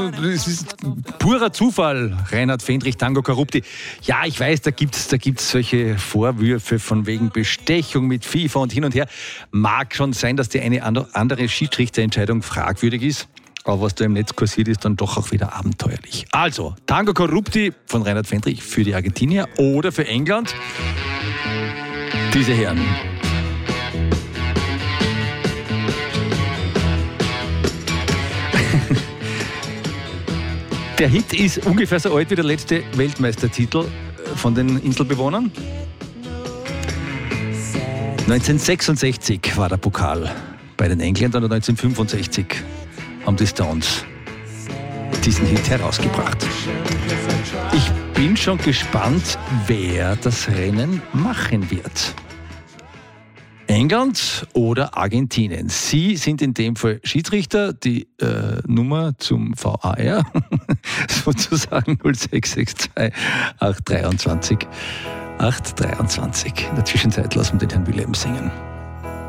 es ist purer Zufall. Reinhard Fendrich, Tango Corrupti. Ja, ich weiß, da gibt's solche Vorwürfe von wegen Bestechung mit FIFA und hin und her. Mag schon sein, dass die eine andere Schiedsrichterentscheidung fragwürdig ist. Aber was da im Netz kursiert, ist dann doch auch wieder abenteuerlich. Also, Tango Corrupti von Reinhard Fendrich für die Argentinier oder für England. Diese Herren. Der Hit ist ungefähr so alt wie der letzte Weltmeistertitel von den Inselbewohnern. 1966 war der Pokal bei den Engländern und 1965 haben die Stones diesen Hit herausgebracht. Ich bin schon gespannt, wer das Rennen machen wird. England oder Argentinien? Sie sind in dem Fall Schiedsrichter, die Nummer zum VAR, sozusagen 0662 823 823. In der Zwischenzeit lassen wir den Herrn Wilhelm singen.